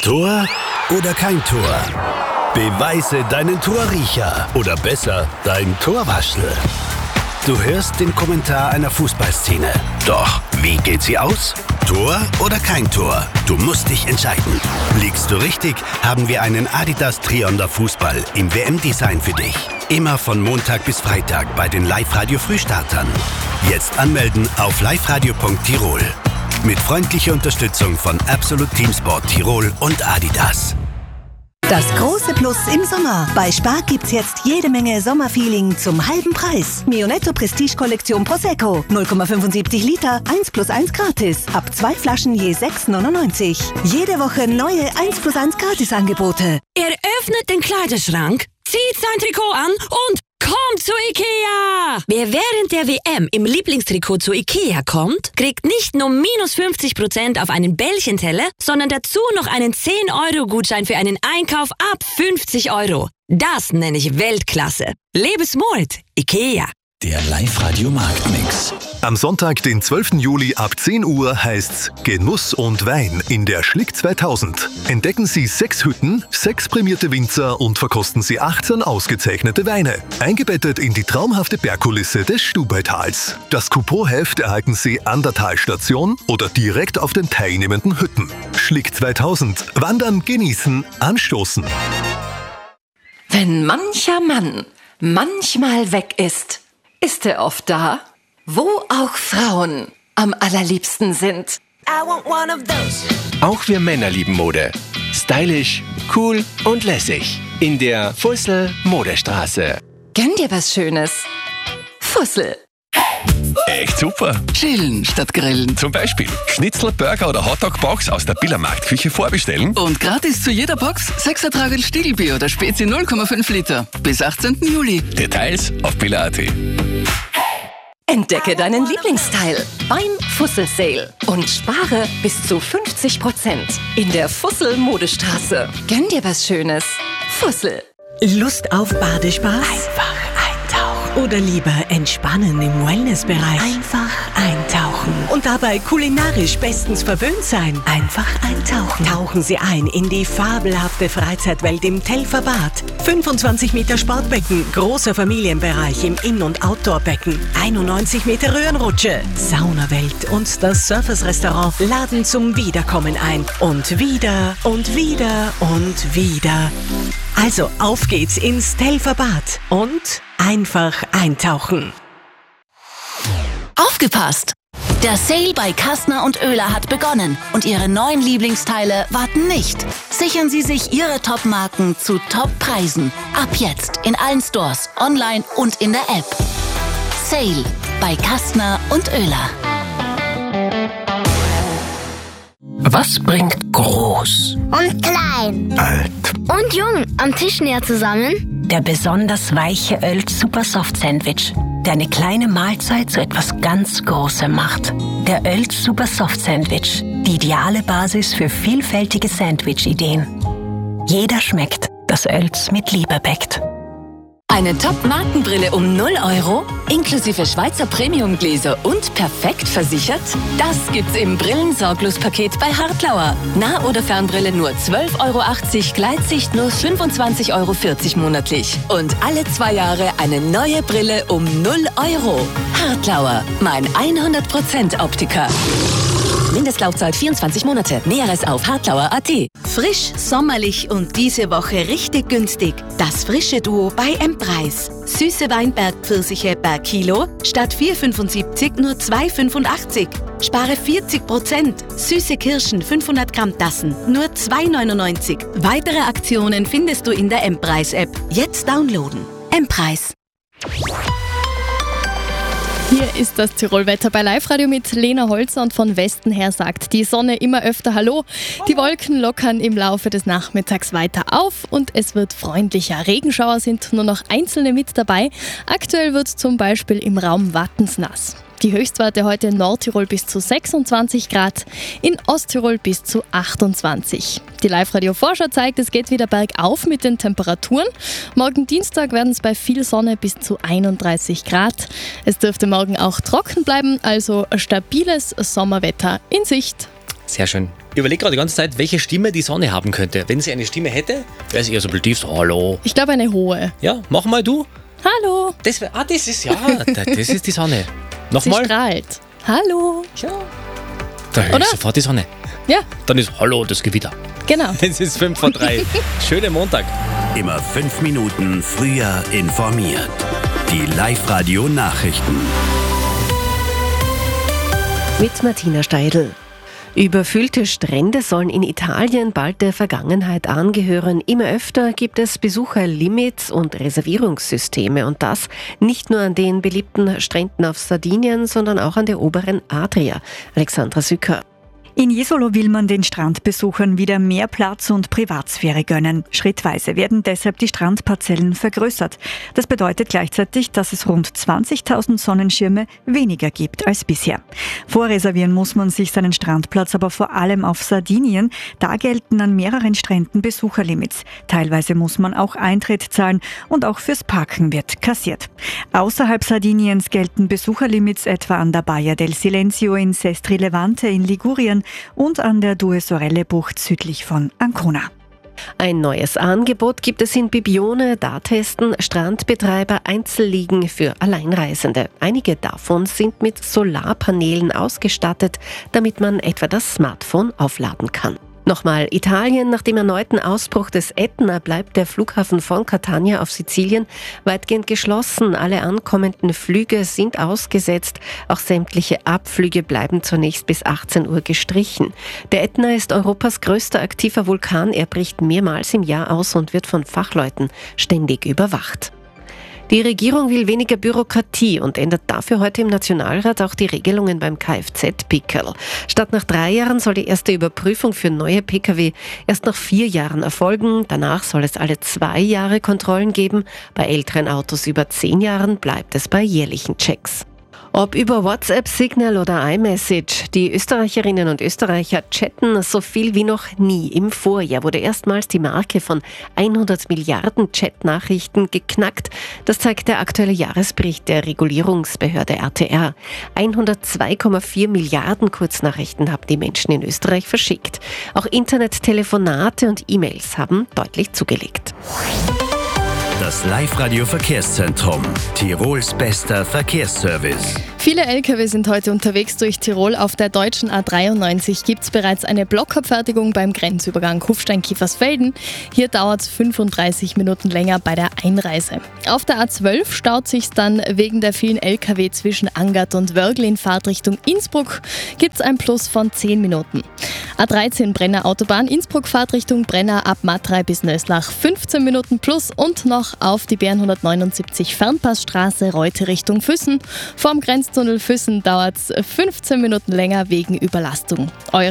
Tor oder kein Tor? Beweise deinen Torriecher oder besser, dein Torwaschel. Du hörst den Kommentar einer Fußballszene. Doch, wie geht sie aus? Tor oder kein Tor? Du musst dich entscheiden. Liegst du richtig, haben wir einen Adidas Trionder Fußball im WM-Design für dich. Immer von Montag bis Freitag bei den Live-Radio-Frühstartern. Jetzt anmelden auf liveradio.tirol. Mit freundlicher Unterstützung von Absolut Teamsport Tirol und Adidas. Das große Plus im Sommer. Bei Spar gibt's jetzt jede Menge Sommerfeeling zum halben Preis. Mionetto Prestige Kollektion Prosecco. 0,75 Liter, 1+1 gratis. Ab 2 Flaschen je 6,99. Jede Woche neue 1+1 Gratisangebote. Er öffnet den Kleiderschrank, zieht sein Trikot an und kommt zu Ikea! Wer während der WM im Lieblingstrikot zu Ikea kommt, kriegt nicht nur minus 50% auf einen Bällchenteller, sondern dazu noch einen 10-Euro-Gutschein für einen Einkauf ab 50 Euro. Das nenne ich Weltklasse. Lebe smart, Ikea. Der Live-Radio-Marktmix. Am Sonntag, den 12. Juli ab 10 Uhr heißt's Genuss und Wein in der Schlick 2000. Entdecken Sie 6 Hütten, 6 prämierte Winzer und verkosten Sie 18 ausgezeichnete Weine. Eingebettet in die traumhafte Bergkulisse des Stubaitals. Das Couponheft erhalten Sie an der Talstation oder direkt auf den teilnehmenden Hütten. Schlick 2000. Wandern, genießen, anstoßen. Wenn mancher Mann manchmal weg ist er oft da, wo auch Frauen am allerliebsten sind. Auch wir Männer lieben Mode. Stylisch, cool und lässig. In der Fussel Modestraße. Gönn dir was Schönes. Fussel. Echt super. Chillen statt grillen. Zum Beispiel Schnitzel, Burger oder Hotdog-Box aus der Billermarktküche vorbestellen. Und gratis zu jeder Box 6 Tragerl Stiegelbier oder Spezi 0,5 Liter. Bis 18. Juli. Details auf biller.at. Entdecke deinen Lieblingsteil beim Fussel Sale und spare bis zu 50% in der Fussel Modestraße. Gönn dir was Schönes. Fussel. Lust auf Badespaß? Einfach eintauchen. Oder lieber entspannen im Wellnessbereich? Einfach eintauchen. Und dabei kulinarisch bestens verwöhnt sein? Einfach eintauchen. Tauchen Sie ein in die fabelhafte Freizeitwelt im Telfer Bad. 25 Meter Sportbecken, großer Familienbereich im In- und Outdoorbecken, 91 Meter Röhrenrutsche, Saunawelt und das Surfers-Restaurant laden zum Wiederkommen ein. Und wieder und wieder und wieder. Also auf geht's ins Telfer Bad und einfach eintauchen. Aufgepasst! Der Sale bei Kastner und Oehler hat begonnen und Ihre neuen Lieblingsteile warten nicht. Sichern Sie sich Ihre Top-Marken zu Top-Preisen. Ab jetzt in allen Stores, online und in der App. Sale bei Kastner und Oehler. Was bringt groß und klein, alt und jung am Tisch näher zusammen? Der besonders weiche Oelz Super Soft Sandwich, der eine kleine Mahlzeit zu etwas ganz Großem macht. Der Oelz Super Soft Sandwich, die ideale Basis für vielfältige Sandwich-Ideen. Jeder schmeckt, das Oelz mit Liebe bäckt. Eine Top-Markenbrille um 0 Euro, inklusive Schweizer Premium-Gläser und perfekt versichert? Das gibt's im Brillensorglos-Paket bei Hartlauer. Nah- oder Fernbrille nur 12,80 Euro, Gleitsicht nur 25,40 Euro monatlich. Und alle 2 Jahre eine neue Brille um 0 Euro. Hartlauer, mein 100% Optiker. Mindestlaufzeit 24 Monate. Näheres auf hartlauer.at. Frisch, sommerlich und diese Woche richtig günstig. Das frische Duo bei M-Preis. Süße Weinbergpfirsiche per Kilo statt 4,75 nur 2,85. Spare 40%. Süße Kirschen 500 Gramm Tassen nur 2,99. Weitere Aktionen findest du in der M-Preis-App. Jetzt downloaden. M-Preis. Hier ist das Tirolwetter bei Live-Radio mit Lena Holzer und von Westen her sagt die Sonne immer öfter Hallo. Die Wolken lockern im Laufe des Nachmittags weiter auf und es wird freundlicher. Regenschauer sind nur noch einzelne mit dabei. Aktuell wird zum Beispiel im Raum Wattens nass. Die Höchstwerte heute in Nordtirol bis zu 26 Grad, in Osttirol bis zu 28. Die Live-Radio-Vorschau zeigt, es geht wieder bergauf mit den Temperaturen. Morgen Dienstag werden es bei viel Sonne bis zu 31 Grad. Es dürfte morgen auch trocken bleiben, also stabiles Sommerwetter in Sicht. Sehr schön. überlege gerade die ganze Zeit, welche Stimme die Sonne haben könnte. Wenn sie eine Stimme hätte, wäre sie eher so tief so, hallo. Ich glaube eine hohe. Ja, mach mal du. Hallo. Das ist die Sonne. Nochmal. Sie strahlt. Hallo. Ja. Da höre ich sofort die Sonne. Ja. Dann ist hallo das Gewitter. Genau. Es ist 5:03. Schönen Montag. Immer 5 Minuten früher informiert. Die Live-Radio-Nachrichten. Mit Martina Steidl. Überfüllte Strände sollen in Italien bald der Vergangenheit angehören. Immer öfter gibt es Besucherlimits und Reservierungssysteme und das nicht nur an den beliebten Stränden auf Sardinien, sondern auch an der oberen Adria. Alexandra Sücker. In Jesolo will man den Strandbesuchern wieder mehr Platz und Privatsphäre gönnen. Schrittweise werden deshalb die Strandparzellen vergrößert. Das bedeutet gleichzeitig, dass es rund 20.000 Sonnenschirme weniger gibt als bisher. Vorreservieren muss man sich seinen Strandplatz aber vor allem auf Sardinien. Da gelten an mehreren Stränden Besucherlimits. Teilweise muss man auch Eintritt zahlen und auch fürs Parken wird kassiert. Außerhalb Sardiniens gelten Besucherlimits etwa an der Baia del Silenzio in Sestri Levante in Ligurien und an der Due Sorelle-Bucht südlich von Ancona. Ein neues Angebot gibt es in Bibione. Da testen Strandbetreiber Einzelliegen für Alleinreisende. Einige davon sind mit Solarpanelen ausgestattet, damit man etwa das Smartphone aufladen kann. Nochmal Italien. Nach dem erneuten Ausbruch des Ätna bleibt der Flughafen von Catania auf Sizilien weitgehend geschlossen. Alle ankommenden Flüge sind ausgesetzt. Auch sämtliche Abflüge bleiben zunächst bis 18 Uhr gestrichen. Der Ätna ist Europas größter aktiver Vulkan. Er bricht mehrmals im Jahr aus und wird von Fachleuten ständig überwacht. Die Regierung will weniger Bürokratie und ändert dafür heute im Nationalrat auch die Regelungen beim Kfz-Pickerl. Statt nach 3 Jahren soll die erste Überprüfung für neue Pkw erst nach 4 Jahren erfolgen. Danach soll es alle 2 Jahre Kontrollen geben. Bei älteren Autos über 10 Jahren bleibt es bei jährlichen Checks. Ob über WhatsApp, Signal oder iMessage, die Österreicherinnen und Österreicher chatten so viel wie noch nie. Im Vorjahr wurde erstmals die Marke von 100 Milliarden Chatnachrichten geknackt. Das zeigt der aktuelle Jahresbericht der Regulierungsbehörde RTR. 102,4 Milliarden Kurznachrichten haben die Menschen in Österreich verschickt. Auch Internettelefonate und E-Mails haben deutlich zugelegt. Das Live-Radio-Verkehrszentrum. Tirols bester Verkehrsservice. Viele Lkw sind heute unterwegs durch Tirol. Auf der deutschen A93 gibt es bereits eine Blockabfertigung beim Grenzübergang Kufstein-Kiefersfelden. Hier dauert es 35 Minuten länger bei der Einreise. Auf der A12 staut sich dann wegen der vielen Lkw zwischen Angert und Wörgl in Fahrtrichtung Innsbruck. Gibt es ein Plus von 10 Minuten. A13 Brenner Autobahn Innsbruck Fahrtrichtung Brenner ab Matrei bis Nöslach 15 Minuten plus und noch auf die BR179 Fernpassstraße Reute Richtung Füssen. Vorm Grenztunnel Füssen dauert es 15 Minuten länger wegen Überlastung.